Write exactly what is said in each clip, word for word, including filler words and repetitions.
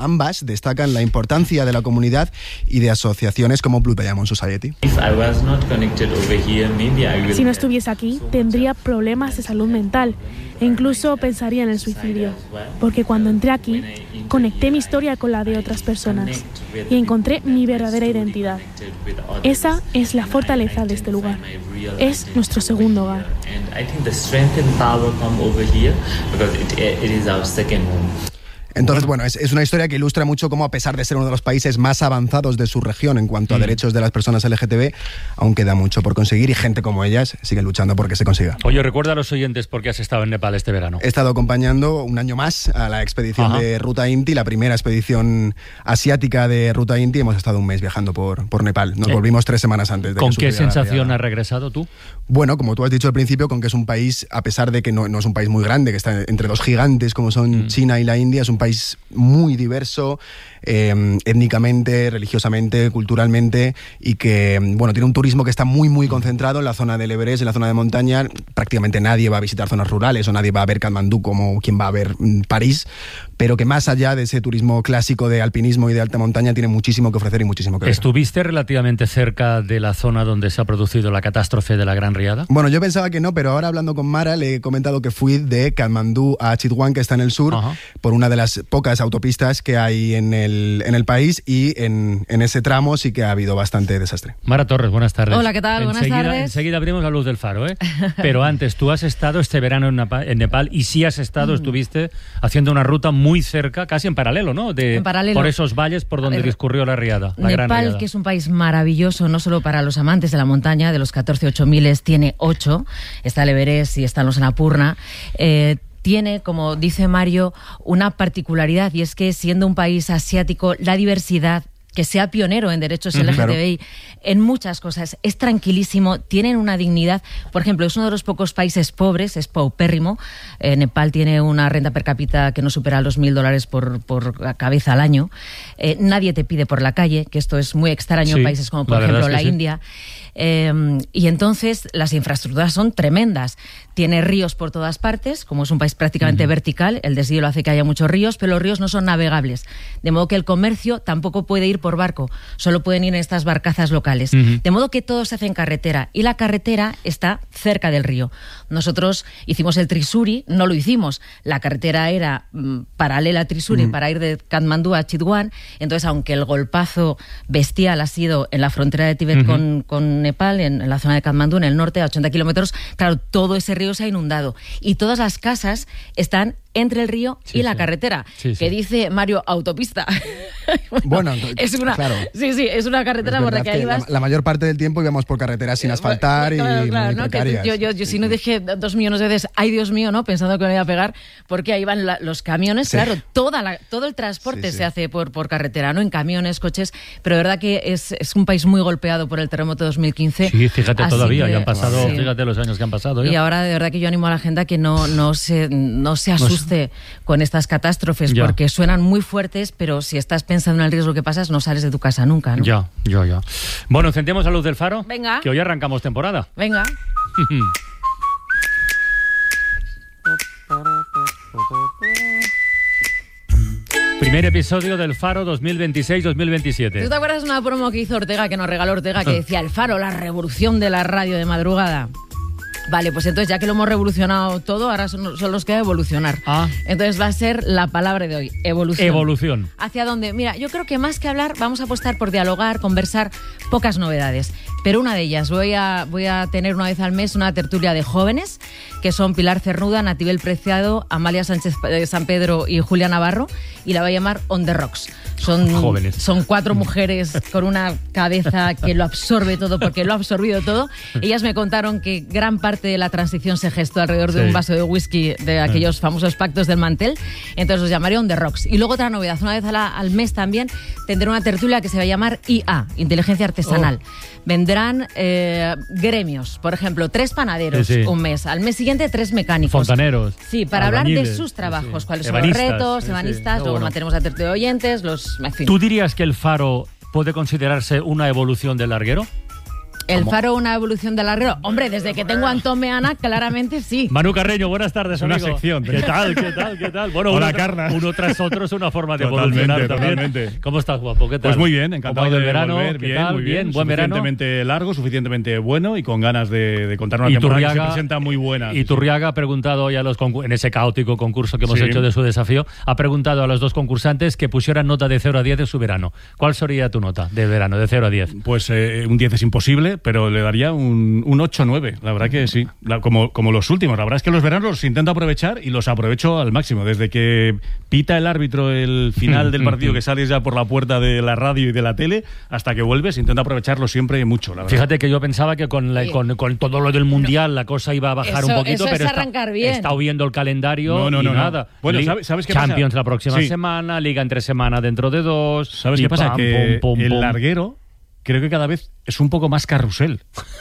Ambas destacan la importancia de la comunidad y de asociaciones como Blue Diamond Society. Si no estuviese aquí, tendría problemas de salud mental e incluso pensaría en el suicidio. Porque cuando entré aquí, conecté mi historia con la de otras personas y encontré mi verdadera identidad. Esa es la fortaleza de este lugar. Es nuestro segundo hogar. Entonces, bueno, es, es una historia que ilustra mucho cómo, a pesar de ser uno de los países más avanzados de su región en cuanto a mm. derechos de las personas L G T B, aún queda mucho por conseguir y gente como ellas sigue luchando por que se consiga. Oye, recuerda a los oyentes por qué has estado en Nepal este verano. He estado acompañando un año más a la expedición Ajá. de Ruta Inti, la primera expedición asiática de Ruta Inti. Hemos estado un mes viajando por, por Nepal. Nos ¿Eh? volvimos tres semanas antes de ¿Con que qué sensación has regresado tú? Bueno, como tú has dicho al principio, con que es un país, a pesar de que no, no es un país muy grande, que está entre dos gigantes como son mm. China y la India, es un país muy muy diverso, eh, étnicamente, religiosamente, culturalmente, y que, bueno, tiene un turismo que está muy, muy concentrado en la zona del Everest, en la zona de montaña. Prácticamente nadie va a visitar zonas rurales o nadie va a ver Katmandú como quien va a ver mm, París, pero que más allá de ese turismo clásico de alpinismo y de alta montaña, tiene muchísimo que ofrecer y muchísimo que ver. ¿Estuviste relativamente cerca de la zona donde se ha producido la catástrofe de la Gran Riada? Bueno, yo pensaba que no, pero ahora hablando con Mara le he comentado que fui de Katmandú a Chitwan, que está en el sur, Ajá. por una de las pocas autopistas que hay en el, en el país, y en, en ese tramo sí que ha habido bastante desastre. Mara Torres, buenas tardes. Hola, ¿qué tal? Buenas enseguida, tardes. Enseguida abrimos la luz del faro, ¿eh? Pero antes, tú has estado este verano en Nepal, en Nepal y sí has estado, mm. estuviste haciendo una ruta muy cerca, casi en paralelo, ¿no? De, en paralelo. Por esos valles por donde ver, discurrió la riada, la Nepal, Gran Riada. Que es un país maravilloso, no solo para los amantes de la montaña, de los catorce ocho miles tiene ocho, está el Everest y están los Annapurna. Eh, Tiene, como dice Mario, una particularidad, y es que siendo un país asiático, la diversidad, que sea pionero en derechos L G T B I, claro. en muchas cosas, es tranquilísimo, tienen una dignidad. Por ejemplo, es uno de los pocos países pobres, es paupérrimo. Eh, Nepal tiene una renta per cápita que no supera los mil dólares por, por cabeza al año. Eh, nadie te pide por la calle, que esto es muy extraño sí, en países como, por la ejemplo, es la sí. India. Eh, y entonces las infraestructuras son tremendas. Tiene ríos por todas partes, como es un país prácticamente uh-huh. vertical, el deshielo hace que haya muchos ríos, pero los ríos no son navegables, de modo que el comercio tampoco puede ir por barco, solo pueden ir en estas barcazas locales, uh-huh. de modo que todo se hace en carretera, y la carretera está cerca del río. Nosotros hicimos el Trisuri, no lo hicimos, la carretera era mm, paralela a Trisuri uh-huh. para ir de Katmandú a Chitwan, entonces aunque el golpazo bestial ha sido en la frontera de Tíbet uh-huh. con, con Nepal, en, en la zona de Katmandú, en el norte, a ochenta kilómetros, claro, todo ese río se ha inundado y todas las casas están entre el río sí, y la sí. carretera, sí, sí. que dice Mario, autopista. bueno, es una, claro. Sí, sí, es una carretera por la que, que ibas... La, la mayor parte del tiempo íbamos por carreteras sin asfaltar claro, y claro, muy ¿no? precarias. Yo, yo, yo si no dije dos millones de veces, ay Dios mío, ¿no? Pensando que me iba a pegar, porque ahí van la, los camiones, sí. claro, toda la, todo el transporte sí, sí. se hace por, por carretera, ¿no? En camiones, coches, pero de verdad que es, es un país muy golpeado por el terremoto de dos mil quince. Sí, fíjate todavía, que, ya han pasado, sí. fíjate los años que han pasado. ¿ya? Y ahora de verdad que yo animo a la gente a que no, no, se, no se asuste no con estas catástrofes, ya. porque suenan muy fuertes, pero si estás pensando en el riesgo que pasas, no sales de tu casa nunca, ¿no? Ya, ya, ya. Bueno, encendemos la luz del faro. Venga. Que hoy arrancamos temporada. Venga. Primer episodio del Faro dos mil veintiséis dos mil veintisiete. ¿Tú te acuerdas de una promo que hizo Ortega, que nos regaló Ortega, que decía El Faro, la revolución de la radio de madrugada? Vale, pues entonces ya que lo hemos revolucionado todo, ahora solo nos queda evolucionar. Ah. Entonces va a ser la palabra de hoy, evolución. Evolución. ¿Hacia dónde? Mira, yo creo que más que hablar, vamos a apostar por dialogar, conversar, pocas novedades. Pero una de ellas, voy a, voy a tener una vez al mes una tertulia de jóvenes, que son Pilar Cernuda, Natibel Preciado, Amalia Sánchez de San Pedro y Julia Navarro, y la voy a llamar On the Rocks. Son, jóvenes. Son cuatro mujeres con una cabeza que lo absorbe todo, porque lo ha absorbido todo. Ellas me contaron que gran parte de la transición se gestó alrededor de sí. un vaso de whisky de aquellos sí. famosos pactos del mantel. Entonces los llamaré On the Rocks. Y luego otra novedad, una vez a la, al mes también tendré una tertulia que se va a llamar I A, Inteligencia Artesanal. Oh. Vendrán eh, gremios, por ejemplo, tres panaderos sí, sí. un mes. Al mes siguiente, tres mecánicos. Fontaneros. Sí, para hablar de sus trabajos, sí. cuáles ebanistas, son los retos, sí, ebanistas. Sí. Luego bueno. mantenemos la tertulia de oyentes, los... En fin. ¿Tú dirías que el Faro puede considerarse una evolución del larguero? ¿El Faro una evolución del larguero? Hombre, desde que tengo a Antón Meana, claramente sí. Manu Carreño, buenas tardes, una amigo. sección. ¿Qué tal, qué tal, qué tal? Bueno, Hola, uno, Carla. Uno tras otro es una forma de Totalmente, evolucionar también. totalmente. ¿Cómo estás, guapo? ¿Qué tal? Pues muy bien, encantado ¿Cómo ha ido de el verano? volver. ¿Qué Bien, tal? muy bien. Buen verano. Suficientemente largo, suficientemente bueno y con ganas de, de contar una Y temporada Turriaga, que se presenta muy buena. Y Turriaga ha preguntado hoy a los concur- en ese caótico concurso que hemos Sí. hecho de su desafío, ha preguntado a los dos concursantes que pusieran nota de cero a diez de su verano. ¿Cuál sería tu nota de verano, de cero a diez? Pues eh, un diez es imposible, pero le daría un, un ocho nueve. La verdad que sí, la, como, como los últimos. La verdad es que los veranos los intento aprovechar y los aprovecho al máximo. Desde que pita el árbitro el final del partido, que sales ya por la puerta de la radio y de la tele, hasta que vuelves, intento aprovecharlo siempre mucho, la verdad. Fíjate que yo pensaba que con, la- con, con todo lo del Mundial la cosa iba a bajar Eso- un poquito, eso es pero está- arrancar bien. he estado viendo el calendario No, no, y no, no. nada. Bueno, Li- ¿sabes- sabes qué pasa? Champions la próxima Sí. semana, Liga entre semana dentro de dos. ¿Sabes y qué pasa? pam, Que pum, pum, el pum. larguero creo que cada vez es un poco más carrusel.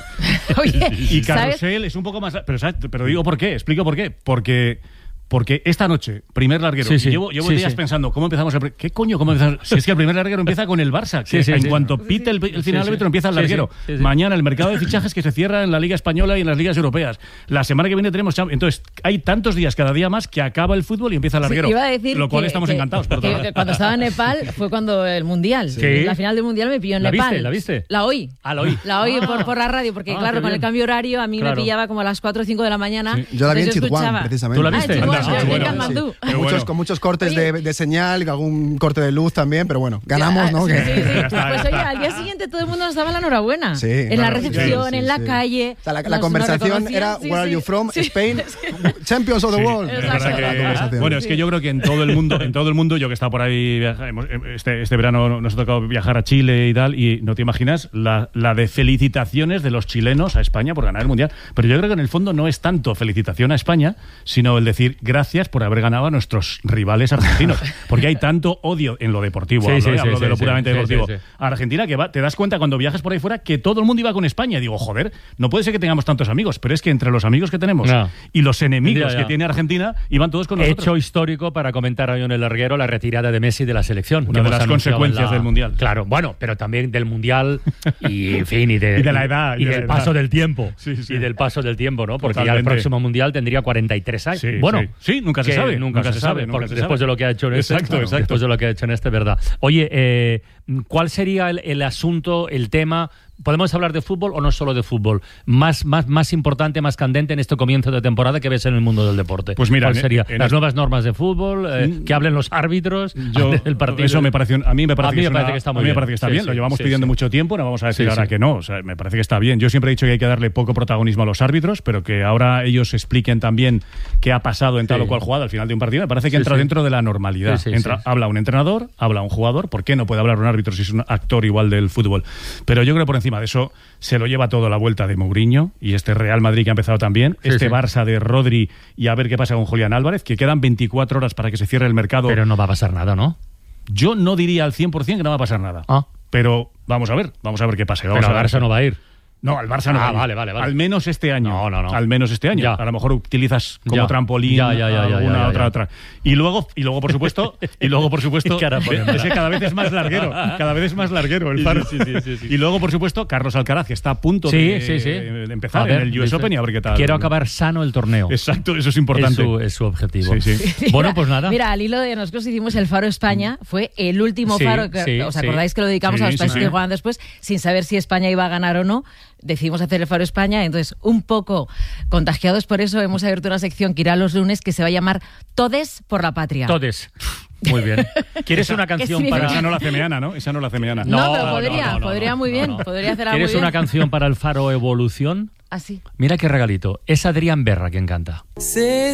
Oye, Y ¿sabes? carrusel es un poco más... Pero, ¿sabes? Pero digo por qué, explico por qué. Porque... Porque esta noche, primer larguero, Sí, sí. y llevo, llevo Sí, días sí. pensando, ¿cómo empezamos el... pri- ¿Qué coño? ¿Cómo empezamos? Si es que el primer larguero empieza con el Barça, que Sí, sí, en sí. cuanto pite el, el final Sí, sí. árbitro empieza el Sí, sí. larguero. Sí, sí. Mañana el mercado de fichajes que se cierra en la Liga Española y en las ligas europeas. La semana que viene tenemos... Champ- Entonces, hay tantos días cada día más que acaba el fútbol y empieza el larguero. Sí, iba a decir lo cual que- estamos que- encantados. por que- otra que parte. cuando estaba en Nepal fue cuando el Mundial. Sí. La final del Mundial me pilló en ¿La Nepal. viste? ¿La viste? La oí. Ah, la oí. La oí Ah. por, por la radio, porque Ah, claro, qué con el bien. cambio horario a mí Claro. me pillaba como a las cuatro o cinco de la mañana. Sí. Yo la vi en Entonces Chitwan, escuchaba- precisamente. ¿Tú la Ah, viste? en Chitwan, Anda, yo ah, en bueno. Katmandú. Sí. Pero Muchos, bueno. con muchos cortes Oye. de, de señal, algún corte de luz también, pero bueno, ganamos, ¿no? Sí, Que- sí, sí. Ya está, Pues ya oye, está. al día siguiente todo el mundo nos daba la enhorabuena. Sí, en la claro, recepción, sí, sí, en la sí. calle. O sea, la, la nos- nos conversación reconocían, era sí, Where are sí. you from? Sí. Spain, Champions of the Sí, World. es Exacto. verdad que- La conversación. bueno, es que yo creo que en todo el mundo, en todo el mundo, yo que he estado por ahí, viaja- hemos- este, este verano nos ha tocado viajar a Chile y tal, y no te imaginas la, la de felicitaciones de los chilenos a España por ganar el Mundial. Pero yo creo que en el fondo no es tanto felicitación a España, sino el decir gracias por haber ganado a nuestros rivales argentinos. Porque hay tanto odio en lo deportivo, Sí, hablo, sí, eh, sí, hablo sí, de lo sí, puramente sí, deportivo. sí, sí. A Argentina, que va, te das cuenta cuando viajas por ahí fuera que todo el mundo iba con España. Y digo, joder, no puede ser que tengamos tantos amigos, pero es que entre los amigos que tenemos No. y los enemigos Ya, ya. que tiene Argentina, iban todos con nosotros. Hecho histórico para comentar hoy en el larguero la retirada de Messi de la selección. Una que de hemos las anunciado en consecuencias del Mundial. Claro, bueno, pero también del Mundial y, en fin, y, de, Y de la edad, Y, y de del la paso edad. del tiempo. Sí, sí. Y del paso del tiempo, ¿no? Porque ya el Totalmente. próximo Mundial tendría cuarenta y tres años. Sí, bueno, sí. Sí, nunca se que sabe, Nunca, se, sabe, nunca porque se después sabe. de lo que ha hecho en este. Exacto, claro, exacto. Después de lo que ha hecho en este, ¿verdad? Oye, eh, ¿cuál sería el, el asunto, el tema? ¿Podemos hablar de fútbol o no solo de fútbol? Más, más, más importante, más candente en este comienzo de temporada que ves en el mundo del deporte. Pues mira, ¿cuál en- sería? en Las este- nuevas normas de fútbol, eh, que hablen los árbitros Yo, del partido. eso me parece un- a mí me parece, A mí que, me es parece una- que está a muy mí me bien. parece que está Sí, bien. sí, Lo llevamos sí, pidiendo sí. mucho tiempo, no vamos a decir Sí, ahora sí. que no. O sea, me parece que está bien. Yo siempre he dicho que hay que darle poco protagonismo a los árbitros, pero que ahora ellos expliquen también qué ha pasado en tal Sí. o cual jugada al final de un partido. Me parece que Sí, entra sí. dentro de la normalidad. Sí, sí, entra, sí. Habla un entrenador, habla un jugador. ¿Por qué no puede hablar un árbitro si es un actor igual del fútbol? Pero yo creo que por encima de eso se lo lleva todo la vuelta de Mourinho y este Real Madrid que ha empezado también, Sí, este sí. Barça de Rodri y a ver qué pasa con Julián Álvarez, que quedan veinticuatro horas para que se cierre el mercado. Pero no va a pasar nada, ¿no? Yo no diría al cien por cien que no va a pasar nada. Ah. Pero vamos a ver, vamos a ver qué pasa. Vamos Pero a el ver. Barça no va a ir. No, al Barça no Ah, va a ir. vale, vale, vale. Al menos este año. No, no, no. Al menos este año. Ya. A lo mejor utilizas como Ya. trampolín Ya, ya, ya, ya, alguna ya, ya, otra ya. otra. Y luego y luego por supuesto, y luego por supuesto, Qué cara pone, es que cada vez es más larguero, cada vez es más larguero el Sí, Faro. sí, sí, sí, sí. Y luego por supuesto Carlos Alcaraz que está a punto Sí, de, sí, sí. de empezar A ver, en el U S dice, Open y a ver qué tal. Quiero acabar sano el torneo. Exacto, eso es Es importante. su, es su objetivo. Sí, sí. Bueno, pues nada. Mira, al hilo de nosotros hicimos el Faro España, fue el último Sí, Faro, que, sí, ¿os sí. acordáis que lo dedicamos Sí, a los sí, países sí. que jugaban después, sin saber si España iba a ganar o no? Decidimos hacer el Faro España, entonces un poco contagiados por eso hemos abierto una sección que irá los lunes que se va a llamar Todes por la Patria. Todes. Muy bien. ¿Quieres una canción significa? Pero para...? esa no la hace Meana, ¿no? Esa no la hace Meana. No, pero podría, podría muy bien, podría hacerla muy ¿Quieres bien. una canción para el Faro Evolución? Así. Mira qué regalito. Es Adrián Berra quien canta. Se